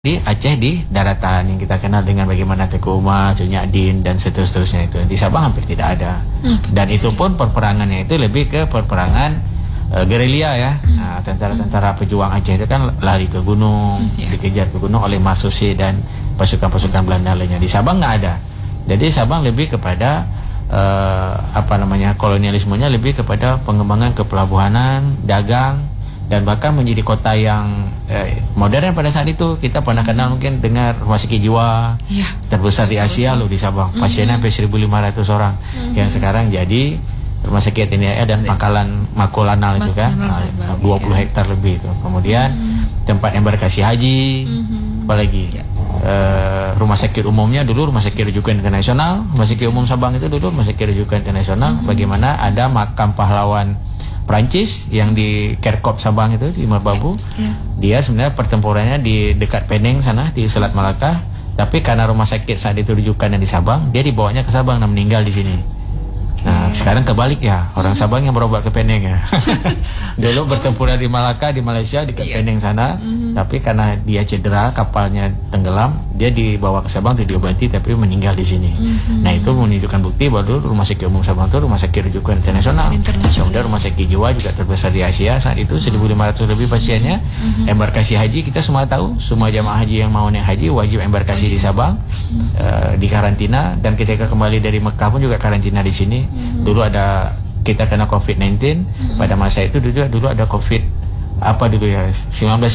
di Aceh di daratan yang kita kenal dengan bagaimana Teku Umar, Cunyak Din dan seterusnya itu. Di Sabang hampir tidak ada. Dan itu pun perperangannya itu lebih ke perperangan gerilya ya. Nah, tentara-tentara pejuang Aceh itu kan lari ke gunung, dikejar ke gunung oleh Marsusi dan pasukan-pasukan Belanda lainnya. Di Sabang nggak ada. Jadi Sabang lebih kepada kolonialismenya lebih kepada pengembangan kepelabuhanan, dagang, dan bahkan menjadi kota yang modern pada saat itu. Kita pernah kenal mungkin dengar rumah sakit jiwa terbesar di Asia loh di Sabang. Pasiennya sampai 1.500 orang. Yang sekarang jadi rumah sakit TNI dan pangkalan Makolanal itu kan 20 hektar lebih itu. Kemudian tempat embarkasi haji, apalagi rumah sakit umumnya dulu rumah sakit rujukan internasional. Rumah sakit umum Sabang itu dulu rumah sakit rujukan internasional. Bagaimana ada makam pahlawan Perancis yang di Kerkop Sabang itu di Merbabu. Dia sebenarnya pertempurannya di dekat Penang sana di Selat Malaka, tapi karena rumah sakit saat itu rujukannya di Sabang, dia dibawanya ke Sabang dan meninggal di sini. Nah, sekarang kebalik ya, orang Sabang yang berobat ke Penang ya. Dulu bertempuran di Malaka di Malaysia di Penang sana, tapi karena dia cedera, kapalnya tenggelam, dia dibawa ke Sabang untuk diobati tapi meninggal di sini. Nah, itu menunjukkan bukti bahwa rumah sakit umum Sabang itu rumah sakit rujukan internasional. Kemudian rumah sakit jiwa juga terbesar di Asia saat itu 1.500 lebih pasiennya. Embarkasi haji kita semua tahu, semua jamaah haji yang mau naik haji wajib embarkasi di Sabang, di karantina, dan ketika kembali dari Mekah pun juga karantina di sini. Dulu ada kita kena COVID-19 pada masa itu dulu ada COVID apa dulu ya 1919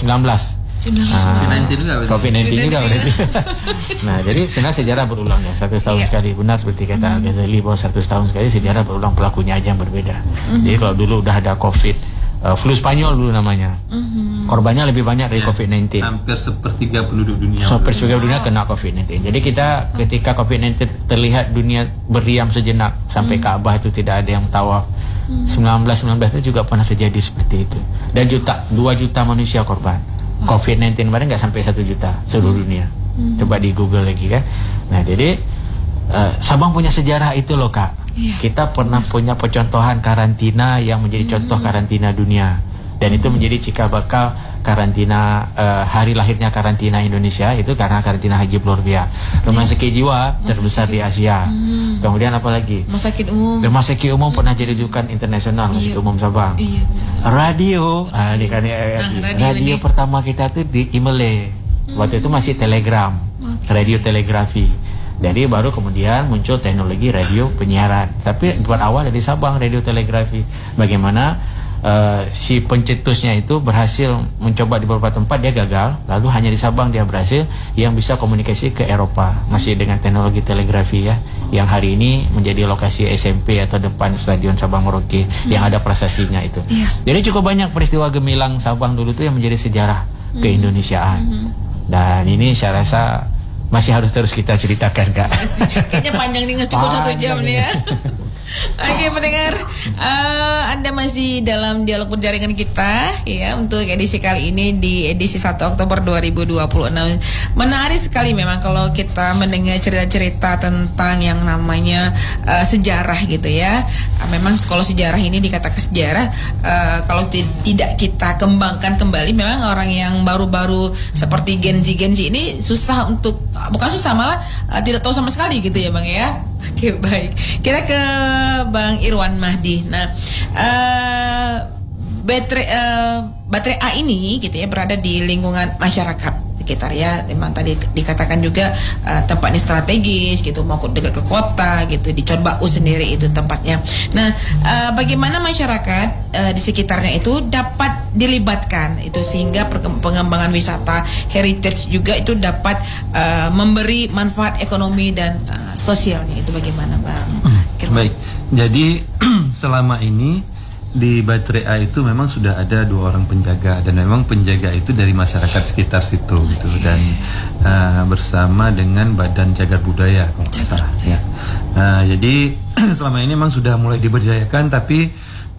COVID-19 juga berarti. Nah, jadi sebenarnya sejarah berulang ya 100 tahun sekali, benar seperti kata Ghazali bahwa 100 tahun sekali sejarah berulang, pelakunya aja yang berbeda. Jadi kalau dulu udah ada COVID flu Spanyol dulu namanya, korbannya lebih banyak dari COVID-19. Hampir sepertiga penduduk dunia. Sepertiga dunia kena COVID-19. Jadi kita ketika COVID-19 terlihat dunia berdiam sejenak sampai Ka'bah itu tidak ada yang tawaf. 1919 itu juga pernah terjadi seperti itu. Dan 2 juta manusia korban. COVID-19 kemarin nggak sampai 1 juta seluruh dunia. Coba di Google lagi kan. Nah, jadi Sabang punya sejarah itu loh Kak. Kita pernah punya percontohan karantina yang menjadi contoh karantina dunia, dan itu menjadi cikal bakal karantina hari lahirnya karantina Indonesia itu karena karantina haji luar biasa. Rumah sakit jiwa terbesar di Asia. Kemudian apa lagi? Rumah sakit umum pernah jadi rujukan internasional, Rumah Sakit Umum Sabang. Radio, radio pertama kita tuh di Imele. Waktu itu masih telegram, radio telegrafi. Jadi baru kemudian muncul teknologi radio penyiaran. Tapi buat awal dari Sabang radio telegrafi. Bagaimana si pencetusnya itu berhasil mencoba di beberapa tempat, dia gagal. Lalu hanya di Sabang dia berhasil yang bisa komunikasi ke Eropa. Masih dengan teknologi telegrafi ya. Yang hari ini menjadi lokasi SMP atau depan Stadion Sabang Merauke yang ada prasasinya itu. Jadi cukup banyak peristiwa gemilang Sabang dulu itu yang menjadi sejarah keindonesiaan. Dan ini saya rasa masih harus terus kita ceritakan Kak. Kayaknya panjang nih, cukup 1 jam nih ya. Oke pendengar, Anda masih dalam dialog berjaringan kita ya untuk edisi kali ini di edisi 1 Oktober 2026. Menarik sekali memang kalau kita mendengar cerita-cerita tentang yang namanya sejarah gitu ya. Memang kalau sejarah ini dikatakan sejarah, kalau tidak kita kembangkan kembali, memang orang yang baru-baru seperti Gen Z ini susah untuk, bukan susah, malah tidak tahu sama sekali gitu ya Bang ya. Oke, baik. Kita ke Bang Irwan Mahdi. Nah, baterai A ini gitu ya berada di lingkungan masyarakat sekitar ya. Memang tadi dikatakan juga tempatnya strategis gitu, mau dekat ke kota gitu, di Codbau sendiri itu tempatnya. Nah, bagaimana masyarakat di sekitarnya itu dapat dilibatkan itu sehingga pengembangan wisata heritage juga itu dapat memberi manfaat ekonomi dan sosialnya, itu bagaimana Bang? Baik, jadi selama ini di Baterai A itu memang sudah ada 2 orang penjaga, dan memang penjaga itu dari masyarakat sekitar situ gitu, dan bersama dengan Badan Cagar Budaya kalau nggak salah ya. Jadi selama ini memang sudah mulai diberdayakan, tapi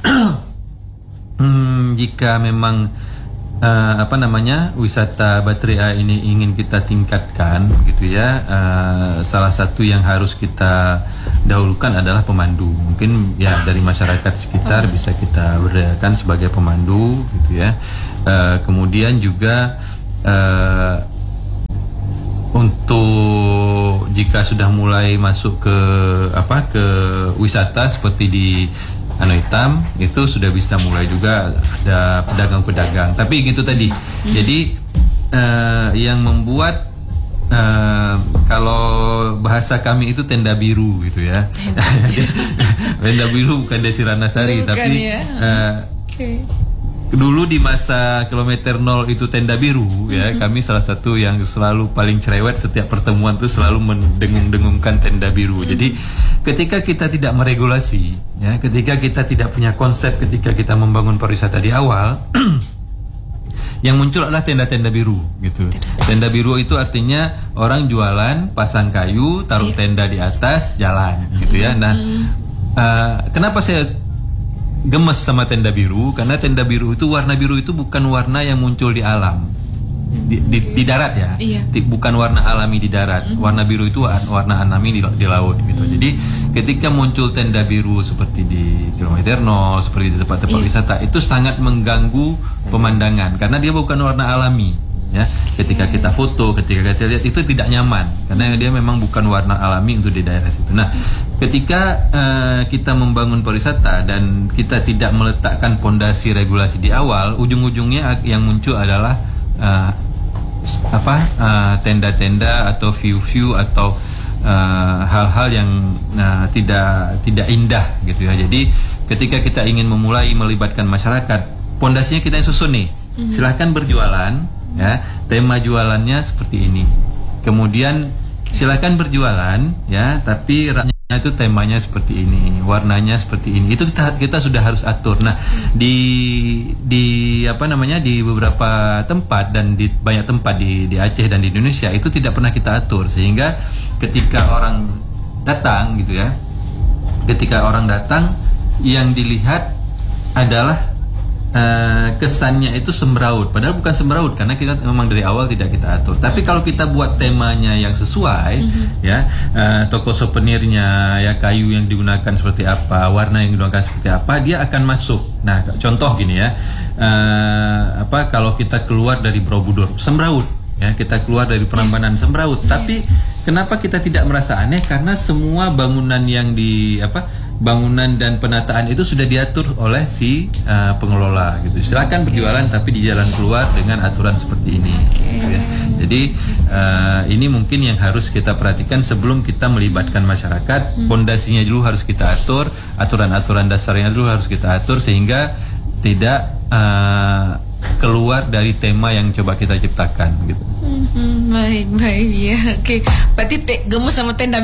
jika memang wisata Baterai A ini ingin kita tingkatkan gitu ya, salah satu yang harus kita dahulukan adalah pemandu. Mungkin ya dari masyarakat sekitar bisa kita berdayakan sebagai pemandu gitu ya. Kemudian juga untuk jika sudah mulai masuk ke wisata seperti di Danau Hitam itu sudah bisa mulai juga ada pedagang-pedagang. Tapi gitu tadi. Jadi yang membuat kalau bahasa kami itu tenda biru gitu ya. Tenda biru bukan Desi Ranasari, bukan, tapi ya. Dulu di masa kilometer 0 itu tenda biru ya, kami salah satu yang selalu paling cerewet setiap pertemuan tuh selalu mendengung-dengungkan tenda biru. Jadi ketika kita tidak meregulasi ya, ketika kita tidak punya konsep ketika kita membangun pariwisata di awal yang muncul adalah tenda-tenda biru gitu. Tenda biru itu artinya orang jualan, pasang kayu, taruh tenda di atas, jalan gitu ya. Nah, kenapa saya gemes sama tenda biru? Karena tenda biru itu, warna biru itu bukan warna yang muncul di alam, di darat ya. Bukan warna alami di darat. Warna biru itu warna alami di laut gitu. Jadi ketika muncul tenda biru seperti di kilometer 0, seperti di tempat-tempat wisata, itu sangat mengganggu pemandangan karena dia bukan warna alami ya. Ketika kita foto, ketika kita lihat itu tidak nyaman karena dia memang bukan warna alami untuk di daerah situ. Nah, ketika kita membangun pariwisata dan kita tidak meletakkan pondasi regulasi di awal, ujung-ujungnya yang muncul adalah tenda-tenda atau view-view atau hal-hal yang tidak indah gitu ya. Jadi ketika kita ingin memulai melibatkan masyarakat, pondasinya kita yang susun nih. Silahkan berjualan ya, tema jualannya seperti ini. Kemudian silakan berjualan ya, tapi itu temanya seperti ini, warnanya seperti ini. Itu kita sudah harus atur. Nah, di beberapa tempat dan di banyak tempat di Aceh dan di Indonesia itu tidak pernah kita atur, sehingga ketika orang datang gitu ya, yang dilihat adalah kesannya itu sembraut, padahal bukan sembraut karena kita memang dari awal tidak kita atur. Tapi kalau kita buat temanya yang sesuai ya, toko souvenirnya ya, kayu yang digunakan seperti apa, warna yang digunakan seperti apa, dia akan masuk. Nah, contoh gini ya, kalau kita keluar dari Borobudur, sembraut ya, kita keluar dari Prambanan, sembraut. Tapi kenapa kita tidak merasa aneh? Karena semua bangunan yang bangunan dan penataan itu sudah diatur oleh si pengelola gitu. Silakan berjualan tapi di jalan keluar dengan aturan seperti ini. Gitu ya. Jadi ini mungkin yang harus kita perhatikan sebelum kita melibatkan masyarakat. Pondasinya dulu harus kita atur, aturan-aturan dasarnya dulu harus kita atur sehingga tidak keluar dari tema yang coba kita ciptakan gitu. Baik ya. Oke. Berarti gemes sama tenda